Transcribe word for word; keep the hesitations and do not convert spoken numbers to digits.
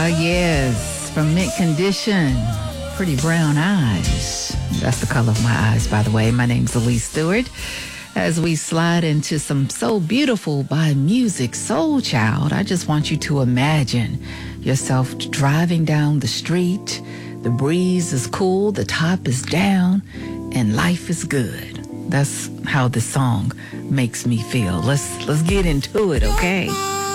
Ah, yes, from Mint Condition, Pretty Brown Eyes. That's the color of my eyes, by the way. My name's Elise Stewart. As we slide into some So Beautiful by Musiq Soulchild, I just want you to imagine yourself driving down the street. The breeze is cool, the top is down, and life is good. That's how this song makes me feel. Let's let's get into it, okay?